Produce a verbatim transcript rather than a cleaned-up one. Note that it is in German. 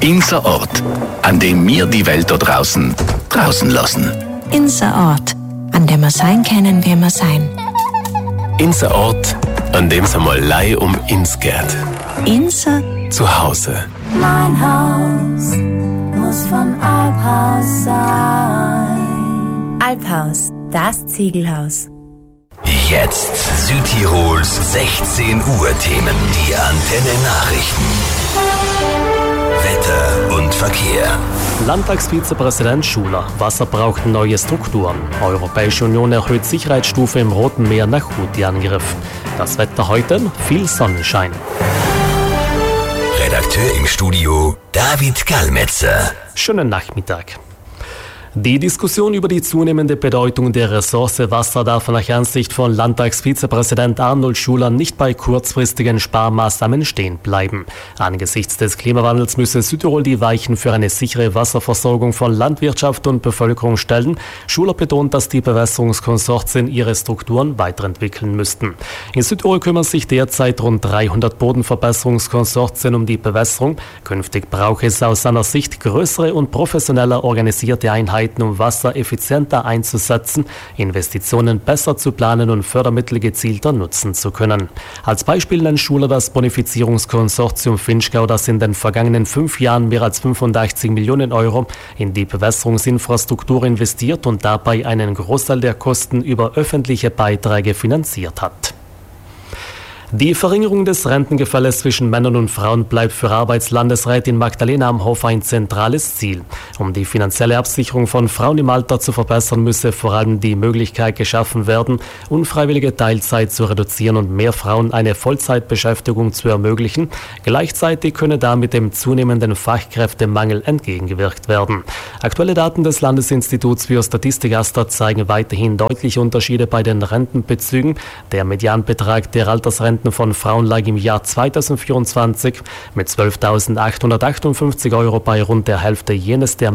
Unser Ort, an dem wir die Welt da draußen draußen lassen. Unser Ort, an dem wir sein können, wie wir sein. Unser Ort, an dem es einmal Lei um uns geht. Unser Zuhause. Mein Haus muss vom Alphaus sein. Alphaus, das Ziegelhaus. Jetzt Südtirols sechzehn Uhr Themen. Die Antenne Nachrichten. Wetter und Verkehr. Landtagsvizepräsident Schuler. Wasser braucht neue Strukturen. Europäische Union erhöht Sicherheitsstufe im Roten Meer nach Houthi-Angriff. Das Wetter heute, viel Sonnenschein. Redakteur im Studio David Gallmetzer. Schönen Nachmittag. Die Diskussion über die zunehmende Bedeutung der Ressource Wasser darf nach Ansicht von Landtagsvizepräsident Arnold Schuler nicht bei kurzfristigen Sparmaßnahmen stehen bleiben. Angesichts des Klimawandels müsse Südtirol die Weichen für eine sichere Wasserversorgung von Landwirtschaft und Bevölkerung stellen. Schuler betont, dass die Bewässerungskonsortien ihre Strukturen weiterentwickeln müssten. In Südtirol kümmern sich derzeit rund dreihundert Bodenverbesserungskonsortien um die Bewässerung. Künftig brauche es aus seiner Sicht größere und professioneller organisierte Einheiten, um Wasser effizienter einzusetzen, Investitionen besser zu planen und Fördermittel gezielter nutzen zu können. Als Beispiel nennt Schuler das Bonifizierungskonsortium Finchgau, das in den vergangenen fünf Jahren mehr als fünfundachtzig Millionen Euro in die Bewässerungsinfrastruktur investiert und dabei einen Großteil der Kosten über öffentliche Beiträge finanziert hat. Die Verringerung des Rentengefälles zwischen Männern und Frauen bleibt für Arbeitslandesrätin Magdalena Amhoff ein zentrales Ziel. Um die finanzielle Absicherung von Frauen im Alter zu verbessern, müsse vor allem die Möglichkeit geschaffen werden, unfreiwillige Teilzeit zu reduzieren und mehr Frauen eine Vollzeitbeschäftigung zu ermöglichen. Gleichzeitig könne damit dem zunehmenden Fachkräftemangel entgegengewirkt werden. Aktuelle Daten des Landesinstituts für Statistik AStA zeigen weiterhin deutliche Unterschiede bei den Rentenbezügen. Der Medianbetrag der Altersrenten von Frauen lag im Jahr zweitausendvierundzwanzig mit zwölftausendachthundertachtundfünfzig Euro bei rund der Hälfte jenes der